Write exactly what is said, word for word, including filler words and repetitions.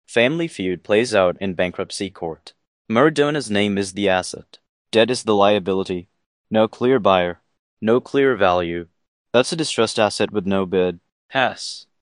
Family feud plays out in bankruptcy court. Maradona's name is the asset. Debt is the liability. No clear buyer. No clear value. That's a distressed asset with no bid. Hess.